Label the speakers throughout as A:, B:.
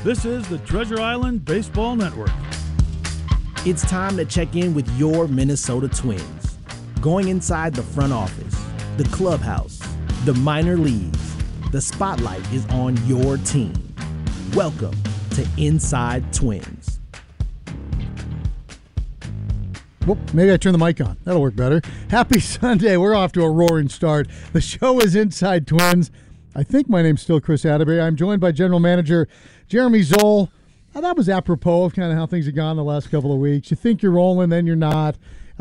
A: This is the Treasure Island Baseball Network.
B: It's time to check in with your Minnesota Twins. Going inside the front office, the clubhouse, the minor leagues, the spotlight is on your team. Welcome to Inside Twins.
C: Well, maybe I turn the mic on. That'll work better. Happy Sunday. We're off to a roaring start. The show is Inside Twins. I think my name's still Chris Atterbury. I'm joined by General Manager Jeremy Zoll. That was apropos of kind of how things have gone the last couple of weeks. You think you're rolling, then you're not.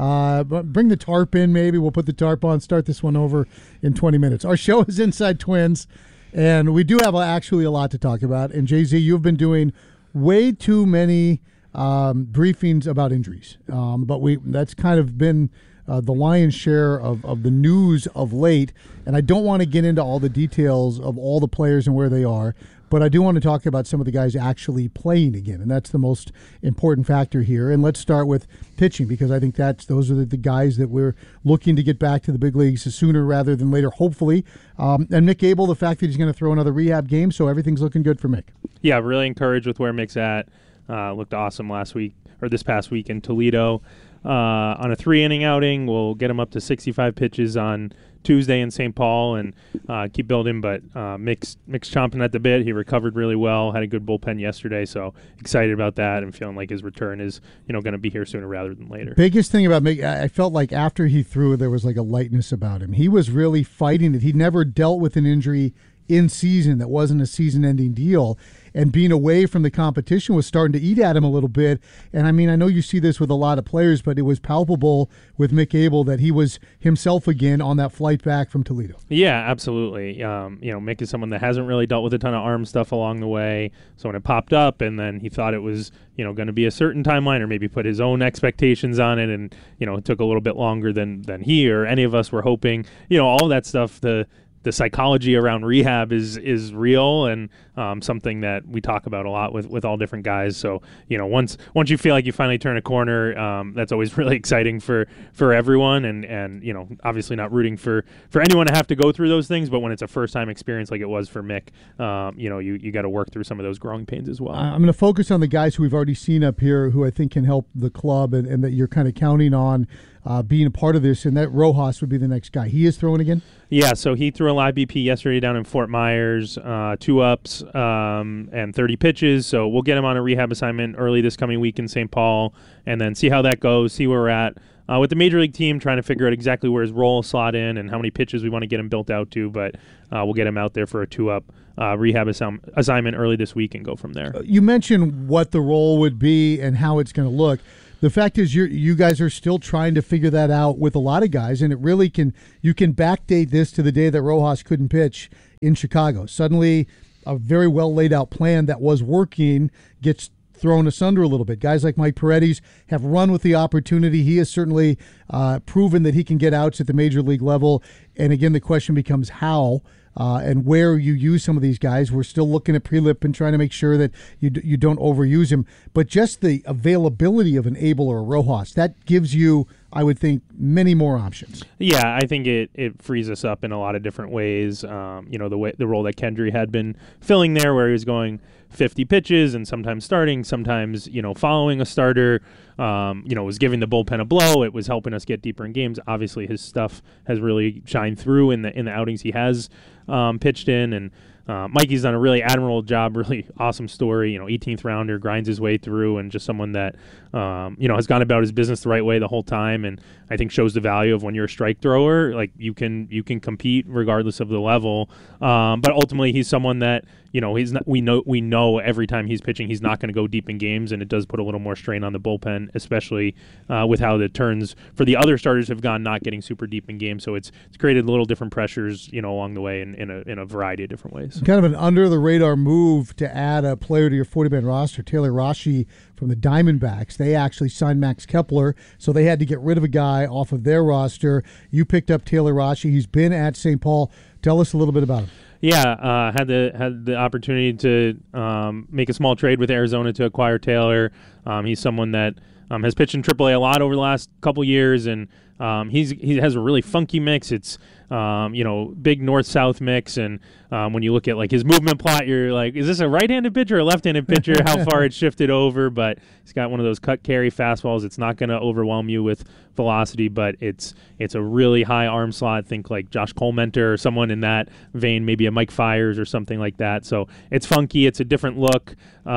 C: But bring the tarp in, maybe. We'll put the tarp on, start this one over in 20 minutes. Our show is Inside Twins, and we do have actually a lot to talk about. And, Jay-Z, you've been doing way too many briefings about injuries. But that's kind of been the lion's share of the news of late. And I don't want to get into all the details of all the players and where they are, but I do want to talk about some of the guys actually playing again, and that's the most important factor here. And let's start with pitching, because I think those are the guys that we're looking to get back to the big leagues sooner rather than later, hopefully. And Mick Abel, the fact that he's going to throw another rehab game, so everything's looking good for Mick.
D: Yeah, really encouraged with where Mick's at. Looked awesome this past week in Toledo. On a 3-inning outing, we'll get him up to 65 pitches on Tuesday in St. Paul and keep building. But Mick's chomping at the bit. He recovered really well, had a good bullpen yesterday, so excited about that and feeling like his return is going to be here sooner rather than later.
C: Biggest thing about Mick, I felt like after he threw, there was like a lightness about him. He was really fighting it. He never dealt with an injury in season that wasn't a season-ending deal, and being away from the competition was starting to eat at him a little bit. And I mean, I know you see this with a lot of players, but it was palpable with Mick Abel that he was himself again on that flight back from Toledo.
D: Yeah, absolutely. Mick is someone that hasn't really dealt with a ton of arm stuff along the way. So when it popped up, and then he thought it was going to be a certain timeline, or maybe put his own expectations on it, and it took a little bit longer than he or any of us were hoping. All of that stuff. The psychology around rehab is real, and something that we talk about a lot with all different guys. So once you feel like you finally turn a corner, that's always really exciting for everyone, and obviously not rooting for anyone to have to go through those things. But when it's a first time experience like it was for Mick, you got to work through some of those growing pains as well.
C: I'm going to focus on the guys who we've already seen up here, who I think can help the club, and that you're kind of counting on being a part of this, and that Rojas would be the next guy. He is throwing again?
D: Yeah, so he threw a live BP yesterday down in Fort Myers, 2 ups and 30 pitches. So we'll get him on a rehab assignment early this coming week in St. Paul, and then see how that goes, see where we're at with the Major League team, trying to figure out exactly where his role will slot in and how many pitches we want to get him built out to. But we'll get him out there for a 2-up rehab assignment early this week and go from there.
C: You mentioned what the role would be and how it's going to look. The fact is you guys are still trying to figure that out with a lot of guys, and it really you can backdate this to the day that Rojas couldn't pitch in Chicago. Suddenly, a very well laid out plan that was working gets thrown asunder a little bit. Guys like Mike Paredes have run with the opportunity. He has certainly proven that he can get outs at the major league level. And again, the question becomes how and where you use some of these guys. We're still looking at Prelip and trying to make sure that you don't overuse him. But just the availability of an Abel or a Rojas, that gives you, I would think, many more options.
D: Yeah, I think it frees us up in a lot of different ways. The role that Kendry had been filling there, where he was going 50 pitches and sometimes starting, sometimes following a starter. Was giving the bullpen a blow. It was helping us get deeper in games. Obviously, his stuff has really shined through in the outings he has pitched in, and Mikey's done a really admirable job. Really awesome story. 18th rounder, grinds his way through, and just someone that has gone about his business the right way the whole time, and I think shows the value of when you're a strike thrower. Like you can compete regardless of the level. But ultimately, he's someone that he's not. We know every time he's pitching, he's not going to go deep in games, and it does put a little more strain on the bullpen, especially with how the turns for the other starters have gone, not getting super deep in games. So it's created little different pressures, along the way in a variety of different ways.
C: Kind of an under the radar move to add a player to your 40-man roster. Taylor Rashi from the Diamondbacks. They actually signed Max Kepler, so they had to get rid of a guy off of their roster. You picked up Taylor Rashi. He's been at St. Paul. Tell us a little bit about him.
D: Yeah, had the opportunity to make a small trade with Arizona to acquire Taylor. He's someone that has pitched in AAA a lot over the last couple years, and he has a really funky mix. It's big north-south mix. And when you look at like his movement plot, you're like, is this a right-handed pitcher or a left-handed pitcher? How far it shifted over, but he's got one of those cut carry fastballs. It's not going to overwhelm you with velocity, but it's a really high arm slot. Think like Josh Colmenter or someone in that vein, maybe a Mike Fiers or something like that. So it's funky. It's a different look,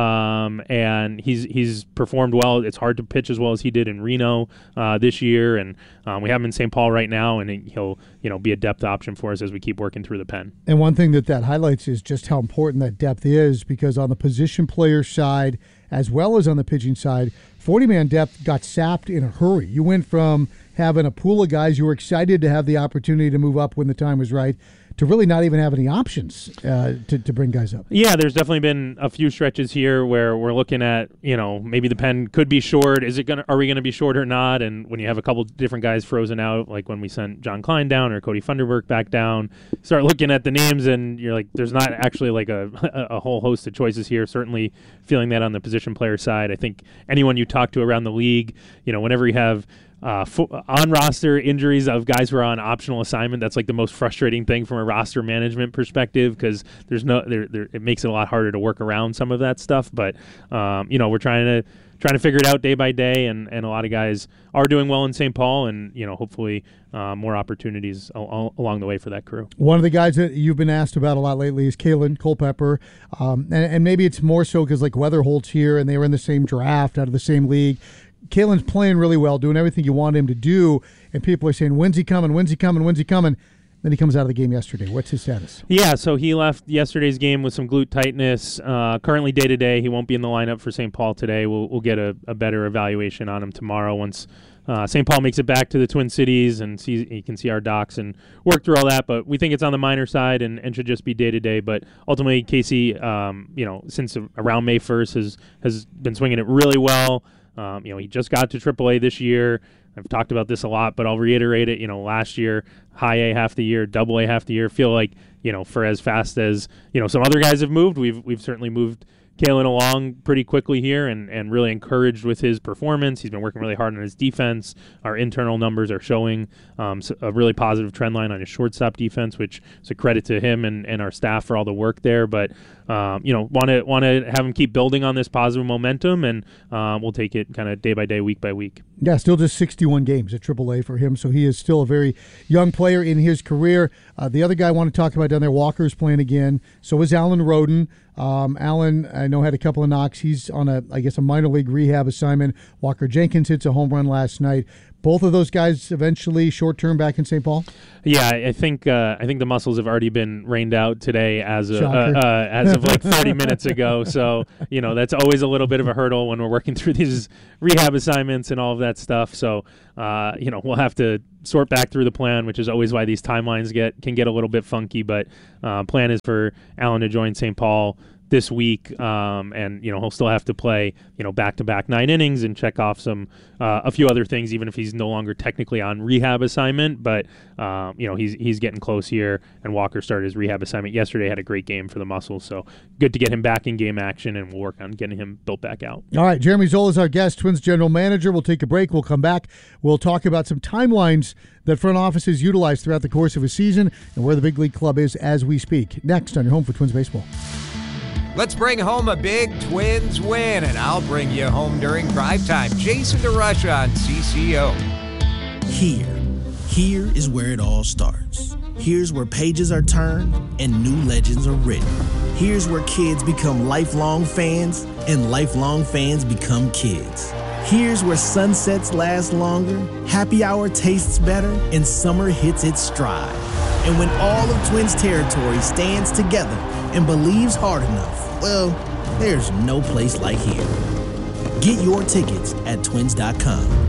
D: and he's performed well. It's hard to pitch as well as he did in Reno this year, and we have him in St. Paul right now, and he'll be a depth option for us as we keep working through the pen.
C: And one thing that highlights is just how important that depth is, because on the position player side as well as on the pitching side, 40-man depth got sapped in a hurry. You went from having a pool of guys you were excited to have the opportunity to move up when the time was right to really not even have any options to bring guys up.
D: Yeah, there's definitely been a few stretches here where we're looking at, maybe the pen could be short. Are we going to be short or not? And when you have a couple different guys frozen out, like when we sent John Klein down or Cody Funderburk back down, start looking at the names and you're like, there's not actually like a whole host of choices here. Certainly feeling that on the position player side. I think anyone you talk to around the league, whenever you have on-roster injuries of guys who are on optional assignment, that's like the most frustrating thing from a roster management perspective, because there's it makes it a lot harder to work around some of that stuff. But we're trying to figure it out day by day, and a lot of guys are doing well in St. Paul, and hopefully more opportunities along the way for that crew.
C: One of the guys that you've been asked about a lot lately is Kalen Culpepper, and maybe it's more so because like Weatherholt's here and they were in the same draft out of the same league. Kalen's playing really well, doing everything you want him to do, and people are saying, when's he coming? Then he comes out of the game yesterday. What's his status?
D: Yeah, so he left yesterday's game with some glute tightness. Currently day-to-day, he won't be in the lineup for St. Paul today. We'll get a better evaluation on him tomorrow once St. Paul makes it back to the Twin Cities and he can see our docs and work through all that. But we think it's on the minor side and should just be day-to-day. But ultimately, Casey, since around May 1st has been swinging it really well. He just got to AAA this year. I've talked about this a lot, but I'll reiterate it. Last year, high A half the year, double A half the year. Feel like, for as fast as, some other guys have moved, we've certainly moved Kalen along pretty quickly here and really encouraged with his performance. He's been working really hard on his defense. Our internal numbers are showing a really positive trend line on his shortstop defense, which is a credit to him and our staff for all the work there. But, want to have him keep building on this positive momentum, and we'll take it kind of day by day, week by week.
C: Yeah, still just 61 games at AAA for him, so he is still a very young player in his career. The other guy I want to talk about down there, Walker's playing again. So is Alan Roden. Alan, I know, had a couple of knocks. He's on a minor league rehab assignment. Walker Jenkins hits a home run last night. Both of those guys eventually short-term back in St. Paul?
D: Yeah, I think the muscles have already been rained out today as of like 30 minutes ago. So, that's always a little bit of a hurdle when we're working through these rehab assignments and all of that stuff. So, we'll have to sort back through the plan, which is always why these timelines can get a little bit funky. But plan is for Alan to join St. Paul this week, and he'll still have to play back-to-back 9 innings and check off a few other things, even if he's no longer technically on rehab assignment. But he's getting close here, and Walker started his rehab assignment yesterday, had a great game for the muscles, so good to get him back in game action, and we'll work on getting him built back out.
C: All right, Jeremy Zoll is our guest, Twins general manager. We'll take a break. We'll come back. We'll talk about some timelines that front offices utilize throughout the course of a season and where the big league club is as we speak. Next on your home for Twins baseball.
E: Let's bring home a big Twins win, and I'll bring you home during drive time. Jason DeRusha on CCO.
B: Here is where it all starts. Here's where pages are turned and new legends are written. Here's where kids become lifelong fans and lifelong fans become kids. Here's where sunsets last longer, happy hour tastes better, and summer hits its stride. And when all of Twins territory stands together and believes hard enough, well, there's no place like here. Get your tickets at twins.com.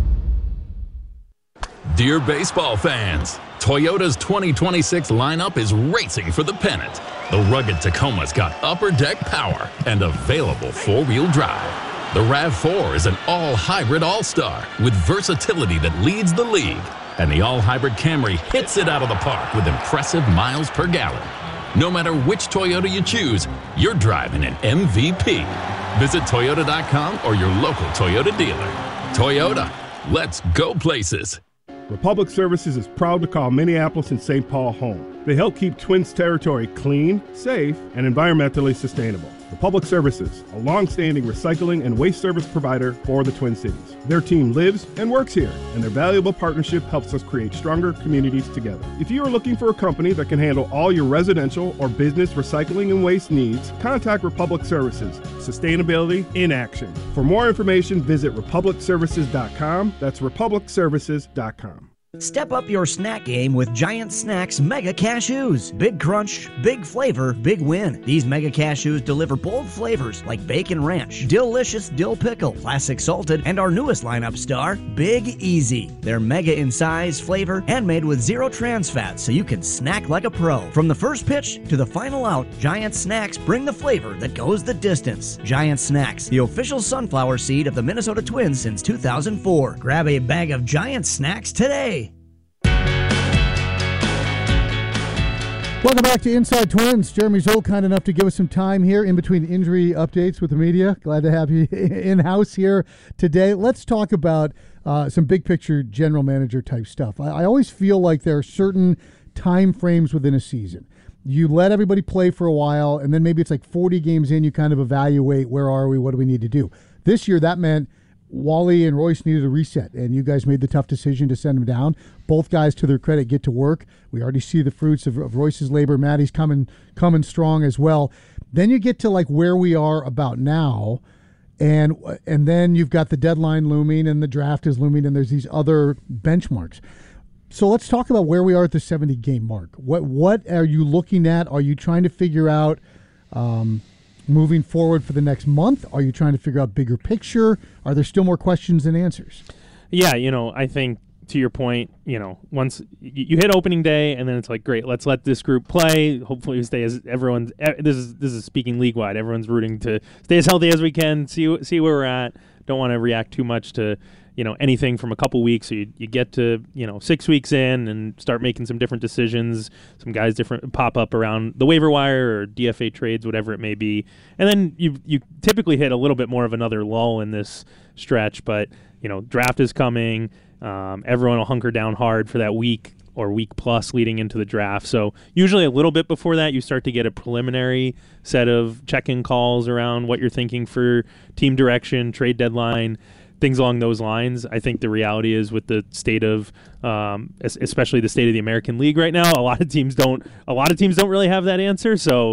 F: Dear baseball fans, Toyota's 2026 lineup is racing for the pennant. The rugged Tacoma's got upper deck power and available four-wheel drive. The RAV4 is an all-hybrid all-star with versatility that leads the league. And the all-hybrid Camry hits it out of the park with impressive miles per gallon. No matter which Toyota you choose, you're driving an MVP. Visit Toyota.com or your local Toyota dealer. Toyota, let's go places.
G: Republic Services is proud to call Minneapolis and St. Paul home. They help keep Twins territory clean, safe, and environmentally sustainable. Republic Services, a long-standing recycling and waste service provider for the Twin Cities. Their team lives and works here, and their valuable partnership helps us create stronger communities together. If you are looking for a company that can handle all your residential or business recycling and waste needs, contact Republic Services. Sustainability in action. For more information, visit republicservices.com. That's republicservices.com.
H: Step up your snack game with Giant Snacks Mega Cashews. Big crunch, big flavor, big win. These Mega Cashews deliver bold flavors like bacon ranch, delicious dill pickle, classic salted, and our newest lineup star, Big Easy. They're mega in size, flavor, and made with zero trans fats so you can snack like a pro. From the first pitch to the final out, Giant Snacks bring the flavor that goes the distance. Giant Snacks, the official sunflower seed of the Minnesota Twins since 2004. Grab a bag of Giant Snacks today.
C: Welcome back to Inside Twins. Jeremy Zoll, kind enough to give us some time here in between injury updates with the media. Glad to have you in-house here today. Let's talk about some big-picture general manager type stuff. I always feel like there are certain time frames within a season. You let everybody play for a while, and then maybe it's like 40 games in, you kind of evaluate where are we, what do we need to do. This year, that meant Wally and Royce needed a reset, and you guys made the tough decision to send them down. Both guys, to their credit, get to work. We already see the fruits of Royce's labor. Matty's coming strong as well. Then you get to like where we are about now, and then you've got the deadline looming, and the draft is looming, and there's these other benchmarks. So let's talk about where we are at the 70-game mark. What are you looking at? Are you trying to figure out moving forward for the next month? Are you trying to figure out bigger picture? Are there still more questions than answers?
D: Yeah, I think to your point, once you hit opening day, and then it's like, great, let's let this group play. Hopefully we stay as everyone's, this is speaking league-wide, everyone's rooting to stay as healthy as we can, see where we're at. Don't want to react too much to, anything from a couple weeks. So you get to, 6 weeks in and start making some different decisions. Some guys different pop up around the waiver wire or DFA trades, whatever it may be. And then you typically hit a little bit more of another lull in this stretch. But, draft is coming. Everyone will hunker down hard for that week or week plus leading into the draft. So usually a little bit before that, you start to get a preliminary set of check-in calls around what you're thinking for team direction, trade deadline, things along those lines. I think the reality is with the state of, especially the state of the American League right now, a lot of teams don't really have that answer. So,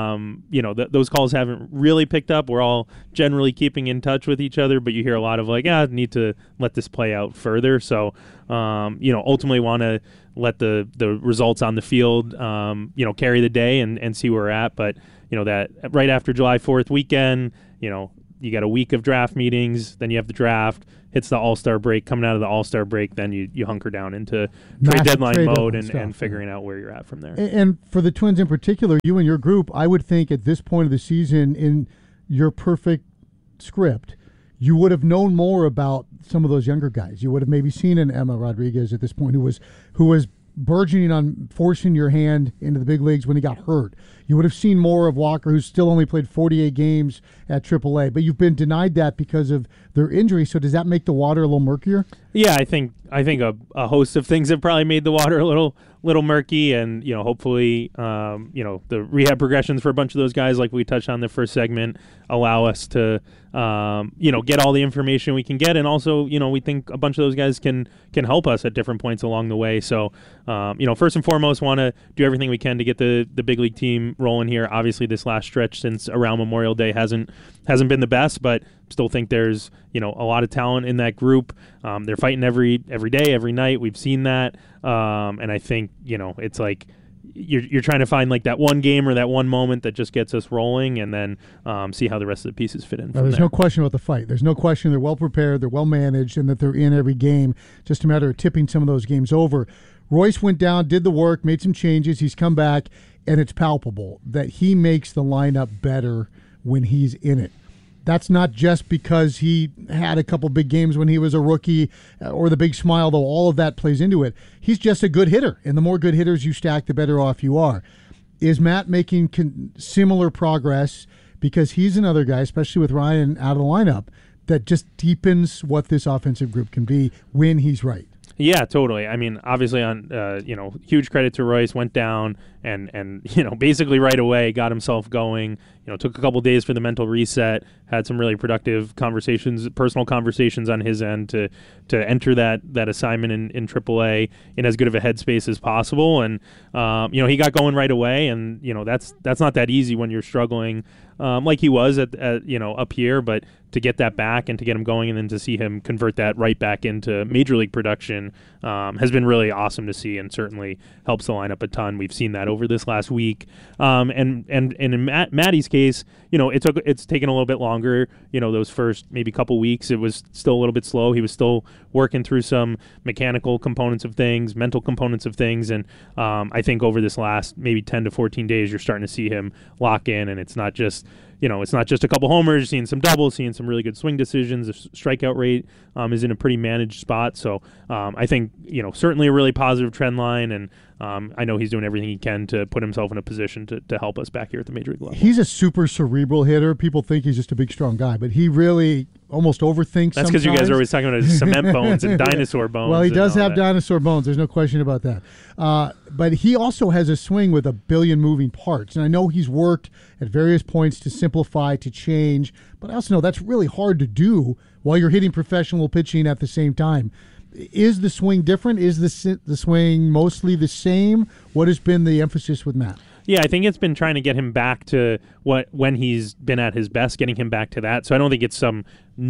D: those calls haven't really picked up. We're all generally keeping in touch with each other, but you hear a lot of need to let this play out further. So, ultimately want to let the results on the field, carry the day and see where we're at. But, that right after July 4th weekend, you got a week of draft meetings, then you have the draft, hits the All-Star break. Coming out of the All-Star break, then you hunker down into trade deadline mode and figuring out where you're at from there.
C: And for the Twins in particular, you and your group, I would think at this point of the season, in your perfect script, you would have known more about some of those younger guys. You would have maybe seen an Emma Rodriguez at this point who was burgeoning on forcing your hand into the big leagues when he got hurt. You would have seen more of Walker, who's still only played 48 games at AAA, but you've been denied that because of their injury. So does that make the water a little murkier?
D: Yeah, I think a host of things have probably made the water a little murky, and hopefully the rehab progressions for a bunch of those guys, like we touched on the first segment, allow us to get all the information we can get, and also we think a bunch of those guys can help us at different points along the way. So first and foremost, want to do everything we can to get the big league team rolling here. Obviously, this last stretch since around Memorial Day hasn't been the best, but still think there's a lot of talent in that group. They're fighting every day, every night. We've seen that, and I think it's like you're trying to find like that one game or that one moment that just gets us rolling, and then see how the rest of the pieces fit in.
C: There's no question about the fight. There's no question they're well prepared, they're well managed, and that they're in every game. Just a matter of tipping some of those games over. Royce went down, did the work, made some changes. He's come back, and it's palpable that he makes the lineup better when he's in it. That's not just because he had a couple big games when he was a rookie or the big smile, though all of that plays into it. He's just a good hitter, and the more good hitters you stack, the better off you are. Is Matt making similar progress? Because he's another guy, especially with Ryan out of the lineup, that just deepens what this offensive group can be when he's right.
D: Yeah, totally. I mean, obviously, on huge credit to Royce. Went down and basically right away got himself going. Took a couple days for the mental reset. Had some really productive conversations, personal conversations on his end to enter that assignment in AAA in as good of a headspace as possible. And he got going right away. And that's not that easy when you're struggling like he was at up here, but to get that back and to get him going and then to see him convert that right back into major league production has been really awesome to see, and certainly helps the lineup a ton. We've seen that over this last week. And in Matty's case, it's taken a little bit longer. Those first maybe couple weeks, it was still a little bit slow. He was still working through some mechanical components of things, mental components of things, and I think over this last maybe 10 to 14 days, you're starting to see him lock in, and it's not just a couple homers. You're seeing some doubles, seeing some really good swing decisions. The strikeout rate is in a pretty managed spot. So I think, certainly a really positive trend line. And I know he's doing everything he can to put himself in a position to help us back here at the major league level.
C: He's a super cerebral hitter. People think he's just a big, strong guy, but he really almost overthinks.
D: That's because you guys are always talking about his cement bones and dinosaur bones.
C: Well, he does have dinosaur bones. There's no question about that. But he also has a swing with a billion moving parts. And I know he's worked at various points to simplify, to change, but I also know that's really hard to do while you're hitting professional pitching at the same time. Is the swing different? Is the swing mostly the same? What has been the emphasis with Matt?
D: Yeah, I think it's been trying to get him back to when he's been at his best, getting him back to that. So I don't think it's the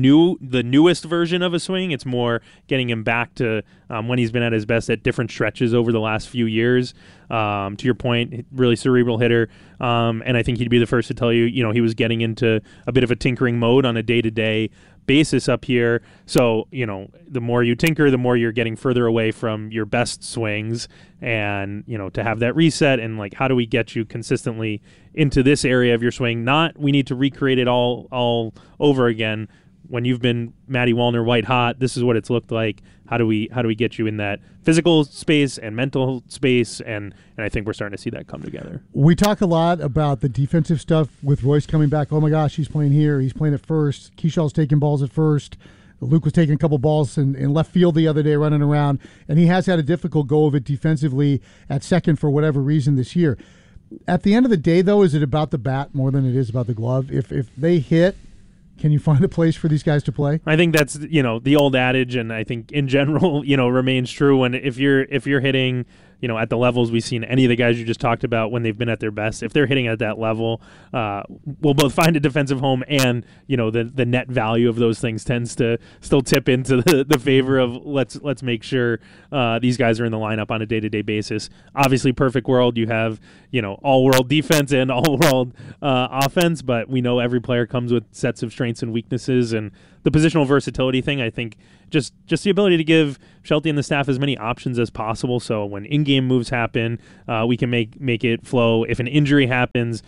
D: newest version of a swing. It's more getting him back to when he's been at his best at different stretches over the last few years. To your point, really cerebral hitter. And I think he'd be the first to tell you, he was getting into a bit of a tinkering mode on a day-to-day basis up here. So, the more you tinker, the more you're getting further away from your best swings. And, to have that reset and how do we get you consistently into this area of your swing? Not we need to recreate it all over again. When you've been Matty Wallner white hot, this is what it's looked like. How do we get you in that physical space and mental space? And I think we're starting to see that come together.
C: We talk a lot about the defensive stuff with Royce coming back. Oh my gosh, he's playing here. He's playing at first. Keyshawn's taking balls at first. Luke was taking a couple balls in left field the other day, running around, and he has had a difficult go of it defensively at second for whatever reason this year. At the end of the day, though, is it about the bat more than it is about the glove? If they hit, can you find a place for these guys to play?
D: I think that's the old adage, and I think in general remains true. When if you're hitting at the levels we've seen any of the guys you just talked about when they've been at their best, if they're hitting at that level, we'll both find a defensive home, and the net value of those things tends to still tip into the favor of let's make sure these guys are in the lineup on a day-to-day basis. Obviously, perfect world, you have all-world defense and all-world offense, but we know every player comes with sets of strengths and weaknesses, and the positional versatility thing, I think just the ability to give Shelty and the staff as many options as possible, so when in-game moves happen, we can make it flow. If an injury happens,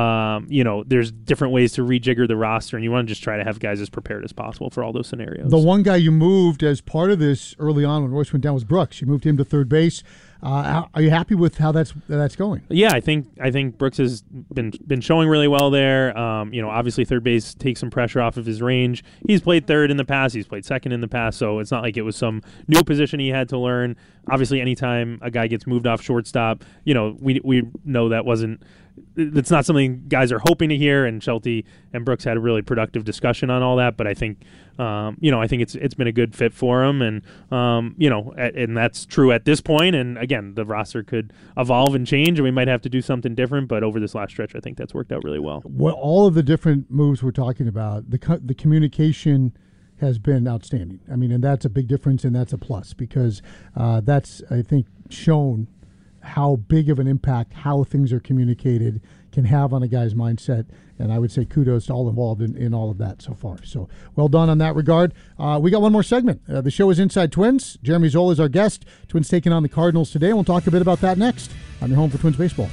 D: there's different ways to rejigger the roster, and you want to just try to have guys as prepared as possible for all those scenarios.
C: The one guy you moved as part of this early on when Royce went down was Brooks. You moved him to third base. Are you happy with how that's going?
D: Yeah, I think Brooks has been showing really well there. Obviously third base takes some pressure off of his range. He's played third in the past. He's played second in the past, so it's not like it was some new position he had to learn. Obviously, anytime a guy gets moved off shortstop, we know that wasn't. It's not something guys are hoping to hear, and Shelty and Brooks had a really productive discussion on all that. But I think, I think it's been a good fit for him, and and that's true at this point. And again, the roster could evolve and change, and we might have to do something different. But over this last stretch, I think that's worked out really well.
C: Well, all of the different moves we're talking about, the communication has been outstanding. I mean, and that's a big difference, and that's a plus because that's, I think, shown how big of an impact how things are communicated can have on a guy's mindset, and I would say kudos to all involved in all of that so far. So well done on that regard. We got one more segment. The show is Inside Twins. Jeremy Zola is our guest. Twins taking on the Cardinals today, and we'll talk a bit about that next on your home for Twins Baseball.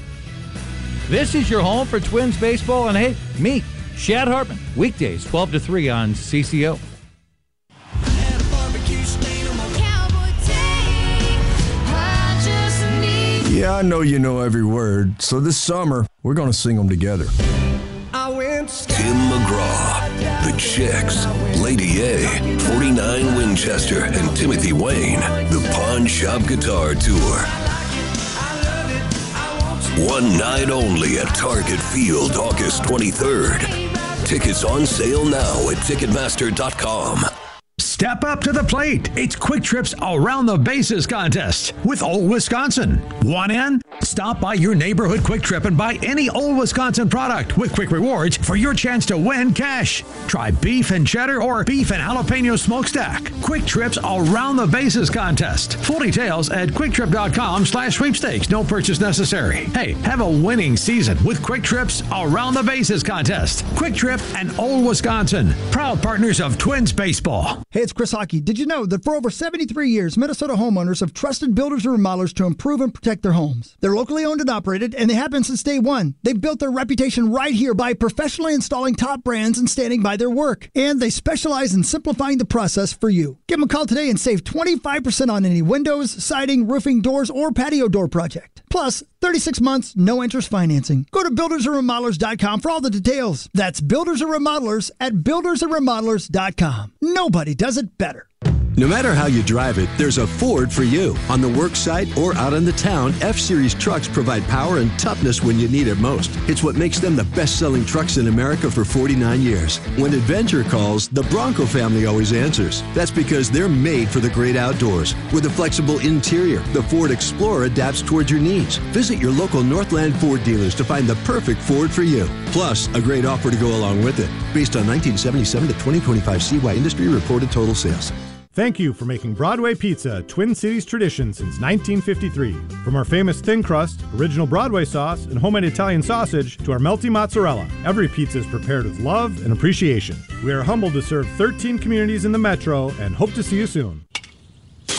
I: This is your home for Twins Baseball, and hey, me, Shad Hartman, weekdays 12 to 3 on CCO.
J: Yeah, I know you know every word, so this summer, we're going to sing them together.
K: I went
J: Tim McGraw, The Chicks, Lady A, 49 Winchester, and Timothy Wayne, the Pawn Shop Guitar Tour. One night only at Target Field, August 23rd. Tickets on sale now at Ticketmaster.com.
K: Step up to the plate. It's Quick Trip's Around the Bases contest with Old Wisconsin. Want in? Stop by your neighborhood Quick Trip and buy any Old Wisconsin product with Quick Rewards for your chance to win cash. Try beef and cheddar or beef and jalapeno smokestack. Quick Trip's Around the Bases contest. Full details at quicktrip.com/sweepstakes. No purchase necessary. Hey, have a winning season with Quick Trip's Around the Bases contest. Quick Trip and Old Wisconsin, proud partners of Twins baseball.
L: Hey, it's Chris Hockey. Did you know that for over 73 years, Minnesota homeowners have trusted builders and remodelers to improve and protect their homes? They're locally owned and operated, and they have been since day one. They've built their reputation right here by professionally installing top brands and standing by their work. And they specialize in simplifying the process for you. Give them a call today and save 25% on any windows, siding, roofing, doors, or patio door project. Plus, 36 months, no interest financing. Go to buildersandremodelers.com for all the details. That's Builders and Remodelers at buildersandremodelers.com. Nobody does it better.
M: No matter how you drive it, there's a Ford for you. On the work site or out in the town, F-Series trucks provide power and toughness when you need it most. It's what makes them the best-selling trucks in America for 49 years. When adventure calls, the Bronco family always answers. That's because they're made for the great outdoors. With a flexible interior, the Ford Explorer adapts towards your needs. Visit your local Northland Ford dealers to find the perfect Ford for you. Plus, a great offer to go along with it. Based on 1977 to 2025 CY Industry reported total sales.
N: Thank you for making Broadway Pizza a Twin Cities tradition since 1953. From our famous thin crust, original Broadway sauce, and homemade Italian sausage to our melty mozzarella, every pizza is prepared with love and appreciation. We are humbled to serve 13 communities in the metro and hope to see you soon.